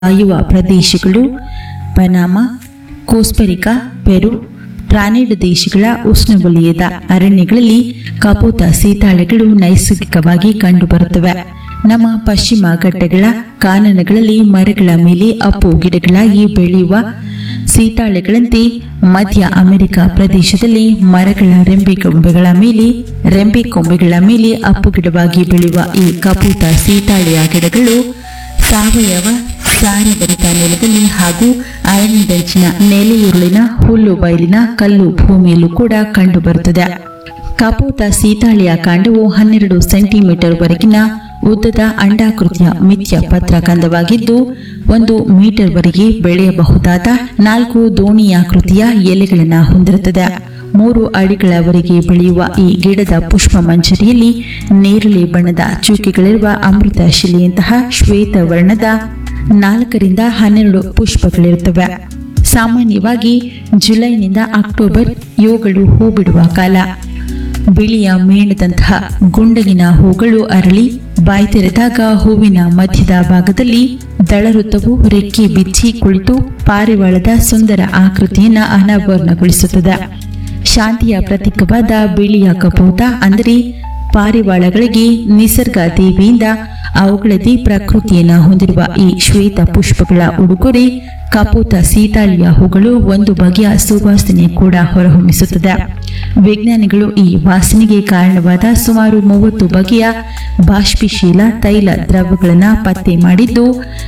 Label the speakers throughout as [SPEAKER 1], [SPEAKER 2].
[SPEAKER 1] ಕಾಯುವ ಪ್ರದೇಶಗಳು ಪನಾಮಾ, ಕೋಸ್ಟರಿಕಾ, ಪೆರು, ಟ್ರಾನೆಡ್ ದೇಶಗಳ ಉಷ್ಣವಲಯದ ಅರಣ್ಯಗಳಲ್ಲಿ ಕಪೋತ ಸೀತಾಳೆಗಳು ನೈಸರ್ಗಿಕವಾಗಿ ಕಂಡುಬರುತ್ತವೆ. ನಮ್ಮ ಪಶ್ಚಿಮ ಘಟ್ಟಗಳ ಕಾನನಗಳಲ್ಲಿ ಮರಗಳ ಮೇಲೆ ಅಪ್ಪು ಗಿಡಗಳಾಗಿ ಬೆಳೆಯುವ ಸೀತಾಳೆಗಳಂತೆ ಮಧ್ಯ ಅಮೆರಿಕ ಪ್ರದೇಶದಲ್ಲಿ ಮರಗಳ ರೆಂಬೆ ಕೊಂಬೆಗಳ ಮೇಲೆ ಅಪ್ಪು ಗಿಡವಾಗಿ ಬೆಳೆಯುವ ಈ ಕಪೋತ ಸೀತಾಳೆಯ ಗಿಡಗಳು ಸಾವಯವ ಸಾರಭರಿತ ನೆಲದಲ್ಲಿ ಹಾಗೂ ಅರಣ್ಯದಂಚಿನ ನೆಲೆಯುರುಳಿನ ಹುಲ್ಲು ಬಯಲಿನ ಕಲ್ಲು ಭೂಮಿಯಲ್ಲೂ ಕೂಡ ಕಂಡುಬರುತ್ತದೆ. ಕಪೋತ ಸೀತಾಳೆಯ ಕಾಂಡವು 12 ಸೆಂಟಿಮೀಟರ್ ವರೆಗಿನ ಉದ್ದದ ಅಂಡಾಕೃತಿಯ ಮಿಥ್ಯ ಪತ್ರಕಂದವಾಗಿದ್ದು 1 ಮೀಟರ್ ವರೆಗೆ ಬೆಳೆಯಬಹುದಾದ 4 ದೋಣಿಯಾಕೃತಿಯ ಎಲೆಗಳನ್ನು ಹೊಂದಿರುತ್ತದೆ. 3 ಅಡಿಗಳವರೆಗೆ ಬೆಳೆಯುವ ಈ ಗಿಡದ ಪುಷ್ಪ ಮಂಜರಿಯಲ್ಲಿ ನೇರಳೆ ಬಣ್ಣದ ಚುಕ್ಕೆಗಳಿರುವ ಅಮೃತ ಶಿಲೆಯಂತಹ ಶ್ವೇತ ವರ್ಣದ 4 ರಿಂದ 12 ಪುಷ್ಪಗಳಿರುತ್ತವೆ. ಸಾಮಾನ್ಯವಾಗಿ ಜುಲೈನಿಂದ ಅಕ್ಟೋಬರ್ ಇವುಗಳು ಹೂ ಬಿಡುವ ಕಾಲ. ಬಿಳಿಯ ಮೇಣದಂತಹ ಗುಂಡಗಿನ ಹೂಗಳು ಅರಳಿ ಬಾಯಿ ತೆರೆದಾಗ ಹೂವಿನ ಮಧ್ಯದ ಭಾಗದಲ್ಲಿ ದಳವೃತ್ತವು ರೆಕ್ಕೆ ಬಿಚ್ಚಿ ಕುಳಿತು ಪಾರಿವಾಳದ ಸುಂದರ ಆಕೃತಿಯನ್ನು ಅನಾವರಣಗೊಳಿಸುತ್ತದೆ. ಶಾಂತಿಯ ಪ್ರತೀಕವಾದ ಬಿಳಿಯ ಕಪೋತ ಅಂದರೆ ಪಾರಿವಾಳಗಳಿಗೆ ನಿಸರ್ಗ ದೇವಿಯಿಂದ ಅವುಗಳದೇ ಪ್ರಕೃತಿಯನ್ನು ಹೊಂದಿರುವ ಈ ಶ್ವೇತ ಪುಷ್ಪಗಳ ಉಡುಗೊರೆ ಕಪೋತ ಸೀತಾಳೆಯ ಹೂಗಳು ಒಂದು ಬಗೆಯ ಸುವಾಸನೆ ಕೂಡ ಹೊರಹೊಮ್ಮಿಸುತ್ತದೆ. ವಿಜ್ಞಾನಿಗಳು ಈ ವಾಸನೆಗೆ ಕಾರಣವಾದ ಸುಮಾರು 30 ಬಗೆಯ ಬಾಷ್ಪಶೀಲ ತೈಲ ದ್ರವ್ಯಗಳನ್ನು ಪತ್ತೆ ಮಾಡಿದ್ದು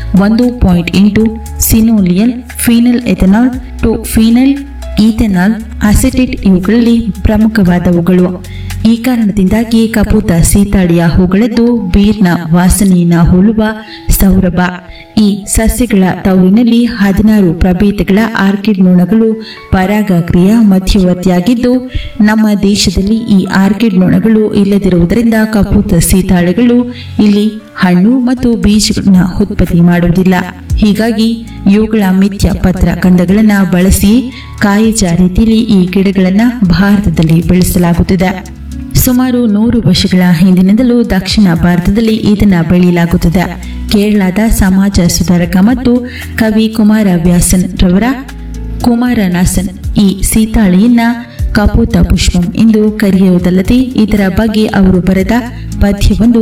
[SPEAKER 1] 1.8 ಸಿನೋಲಿಯಲ್, penal ethanol to penal ಈಥೆನಾಲ್ acetate ಇವುಗಳಲ್ಲಿ ಪ್ರಮುಖವಾದವುಗಳು. ಈ ಕಾರಣದಿಂದಾಗಿ ಕಪೋತ ಸೀತಾಳೆಯ ಹೂಗಳದ್ದು ಬೀರ್ನ ವಾಸನೆಯನ್ನು ಹೋಲುವ ಸೌರಭ. ಈ ಸಸ್ಯಗಳ ತೌರಿನಲ್ಲಿ 16 ಪ್ರಭೇದಗಳ ಆರ್ಕಿಡ್ ನೊಣಗಳು ಪರಾಗಕ್ರಿಯೆಯ ಮಧ್ಯವರ್ತಿಯಾಗಿದ್ದು ನಮ್ಮ ದೇಶದಲ್ಲಿ ಈ ಆರ್ಕಿಡ್ ನೊಣಗಳು ಇಲ್ಲದಿರುವುದರಿಂದ ಕಪೋತ ಸೀತಾಳೆಗಳು ಇಲ್ಲಿ ಹಣ್ಣು ಮತ್ತು ಬೀಜಗಳನ್ನು ಉತ್ಪತ್ತಿ ಮಾಡುವುದಿಲ್ಲ. ಹೀಗಾಗಿ ಇವುಗಳ ಮಿಥ್ಯ ಪತ್ರ ಕಂದಗಳನ್ನು ಬಳಸಿ ಕಾಯಜ ರೀತಿಯಲ್ಲಿ ಈ ಗಿಡಗಳನ್ನು ಭಾರತದಲ್ಲಿ ಬೆಳೆಸಲಾಗುತ್ತಿದೆ. ಸುಮಾರು 100 ವರ್ಷಗಳ ಹಿಂದಿನಿಂದಲೂ ದಕ್ಷಿಣ ಭಾರತದಲ್ಲಿ ಇದನ್ನು ಬೆಳೆಯಲಾಗುತ್ತದೆ. ಕೇರಳದ ಸಮಾಜ ಸುಧಾರಕ ಮತ್ತು ಕವಿ ಕುಮಾರವ್ಯಾಸನ್ ರವರ ಕುಮಾರನಾಸನ್ ಈ ಸೀತಾಳೆಯನ್ನ ಕಪೋತ ಪುಷ್ಪಂ ಎಂದು ಕರೆಯುವುದಲ್ಲದೆ ಇದರ ಬಗ್ಗೆ ಅವರು ಬರೆದ ಪದ್ಯವೊಂದು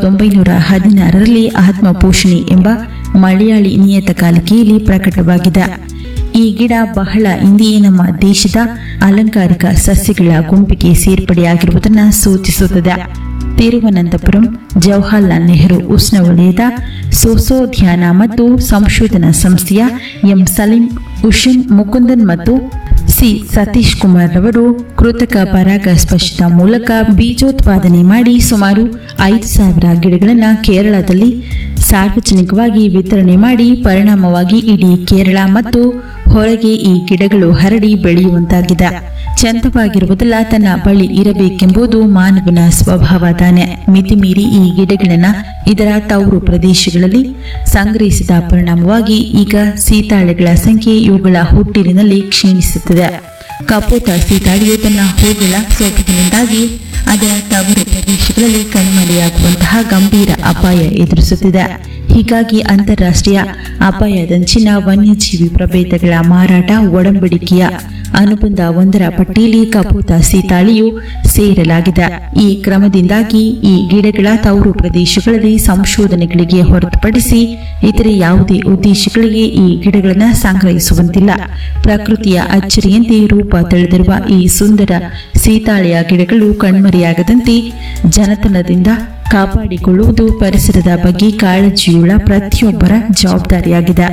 [SPEAKER 1] 1916ರಲ್ಲಿ ಆತ್ಮಪೋಷಣೆ ಎಂಬ ಮಲಯಾಳಿ ನಿಯತಕಾಲಿಕೆಯಲ್ಲಿ ಪ್ರಕಟವಾಗಿದೆ. ಈ ಗಿಡ ಬಹಳ ಹಿಂದೆಯೇ ನಮ್ಮ ದೇಶದ ಅಲಂಕಾರಿಕ ಸಸ್ಯಗಳ ಗುಂಪಿಗೆ ಸೇರ್ಪಡೆಯಾಗಿರುವುದನ್ನು ಸೂಚಿಸುತ್ತದೆ. ತಿರುವನಂತಪುರಂ ಜವಾಹರ್ಲಾಲ್ ನೆಹರು ಉಷ್ಣವಲಯದ ಸೋಸೋದ್ಯಾನ ಮತ್ತು ಸಂಶೋಧನಾ ಸಂಸ್ಥೆಯ ಎಂ ಸಲೀಂ ಹುಸೇನ್ ಮುಕುಂದನ್ ಮತ್ತು ಸಿ ಸತೀಶ್ ಕುಮಾರ್ ರವರು ಕೃತಕ ಪರಾಗಸ್ಪರ್ಶದ ಮೂಲಕ ಬೀಜೋತ್ಪಾದನೆ ಮಾಡಿ ಸುಮಾರು 5,000 ಗಿಡಗಳನ್ನು ಕೇರಳದಲ್ಲಿ ಸಾರ್ವಜನಿಕವಾಗಿ ವಿತರಣೆ ಮಾಡಿ ಪರಿಣಾಮವಾಗಿ ಇಡೀ ಕೇರಳ ಮತ್ತು ಹೊರಗೆ ಈ ಗಿಡಗಳು ಹರಡಿ ಬೆಳೆಯುವಂತಾಗಿದೆ. ಚಂದವಾಗಿರುವುದಲ್ಲ, ತನ್ನ ಬಳಿ ಇರಬೇಕೆಂಬುದು ಮಾನವನ ಸ್ವಭಾವ ತಾನೆ. ಮಿತಿಮೀರಿ ಈ ಗಿಡಗಳನ್ನು ಇದರ ತವರು ಪ್ರದೇಶಗಳಲ್ಲಿ ಸಂಗ್ರಹಿಸಿದ ಪರಿಣಾಮವಾಗಿ ಈಗ ಸೀತಾಳೆಗಳ ಸಂಖ್ಯೆ ಇವುಗಳ ಹುಟ್ಟಿನಿಂದಲೇ ಕ್ಷೀಣಿಸುತ್ತದೆ. ಕಪೋತ ಸೀತಾಳೆಯು ತನ್ನ ಹೂಗಳ ಸೋಂಕಿನಿಂದಾಗಿ ಅದರ ತವರು ಪ್ರದೇಶಗಳಲ್ಲಿ ಕಣ್ಮರೆಯಾಗುವಂತಹ ಗಂಭೀರ ಅಪಾಯ ಎದುರಿಸುತ್ತಿದೆ. ಹೀಗಾಗಿ ಅಂತಾರಾಷ್ಟ್ರೀಯ ಅಪಾಯದಂಚಿನ ವನ್ಯಜೀವಿ ಪ್ರಭೇದಗಳ ಮಾರಾಟ ಒಡಂಬಡಿಕೆಯ ಅನುಬಂಧ 1ರ ಪಟ್ಟಿಯಲ್ಲಿ ಕಪೋತ ಸೀತಾಳೆಯು ಸೇರಲಾಗಿದೆ. ಈ ಕ್ರಮದಿಂದಾಗಿ ಈ ಗಿಡಗಳ ತವರು ಪ್ರದೇಶಗಳಲ್ಲಿ ಸಂಶೋಧನೆಗಳಿಗೆ ಹೊರತುಪಡಿಸಿ ಇತರೆ ಯಾವುದೇ ಉದ್ದೇಶಗಳಿಗೆ ಈ ಗಿಡಗಳನ್ನು ಸಂಗ್ರಹಿಸುವಂತಿಲ್ಲ. ಪ್ರಕೃತಿಯ ಅಚ್ಚರಿಯಂತೆ ರೂಪ ತಳೆದಿರುವ ಈ ಸುಂದರ ಸೀತಾಳೆಯ ಗಿಡಗಳು ಕಣ್ಮರೆಯಾಗದಂತೆ ಜನತನದಿಂದ ಕಾಪಾಡಿಕೊಳ್ಳುವುದು ಪರಿಸರದ ಬಗ್ಗೆ ಕಾಳಜಿಯುಳ್ಳ ಪ್ರತಿಯೊಬ್ಬರ ಜವಾಬ್ದಾರಿಯಾಗಿದೆ.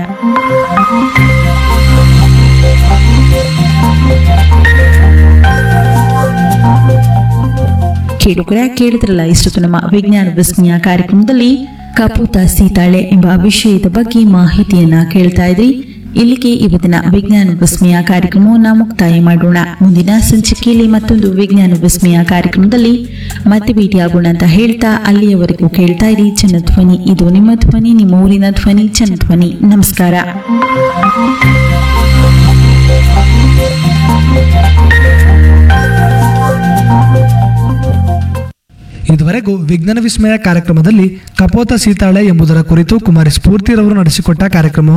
[SPEAKER 1] ಕೇಳಿದ್ರಲ್ಲ, ಇಷ್ಟು ನಮ್ಮ ವಿಜ್ಞಾನ ವಿಸ್ಮಯ ಕಾರ್ಯಕ್ರಮದಲ್ಲಿ ಕಪೋತ ಸೀತಾಳೆ ಎಂಬ ವಿಷಯದ ಬಗ್ಗೆ ಮಾಹಿತಿಯನ್ನ ಕೇಳ್ತಾ ಇದ್ರಿ. ಇಲ್ಲಿಗೆ ಇವತ್ತಿನ ವಿಜ್ಞಾನ ವಿಸ್ಮಯ ಕಾರ್ಯಕ್ರಮವನ್ನು ಮುಕ್ತಾಯ ಮಾಡೋಣ. ಮುಂದಿನ ಸಂಚಿಕೆಯಲ್ಲಿ ಮತ್ತೊಂದು ವಿಜ್ಞಾನ ವಿಸ್ಮಯ ಕಾರ್ಯಕ್ರಮದಲ್ಲಿ ಮತ್ತೆ ಭೇಟಿಯಾಗೋಣ ಅಂತ ಹೇಳ್ತಾ ಅಲ್ಲಿಯವರೆಗೂ ಕೇಳ್ತಾ ಇರಿ ಜನಧ್ವನಿ. ಇದು ನಿಮ್ಮ ಧ್ವನಿ, ನಿಮ್ಮ ಊರಿನ ಧ್ವನಿ, ಜನಧ್ವನಿ. ನಮಸ್ಕಾರ.
[SPEAKER 2] ಇದುವರೆಗೂ ವಿಜ್ಞಾನ ವಿಸ್ಮಯ ಕಾರ್ಯಕ್ರಮದಲ್ಲಿ ಕಪೋತ ಸೀತಾಳೆ ಎಂಬುದರ ಕುರಿತು ಕುಮಾರಿ ಸ್ಫೂರ್ತಿರವರು ನಡೆಸಿಕೊಟ್ಟ ಕಾರ್ಯಕ್ರಮ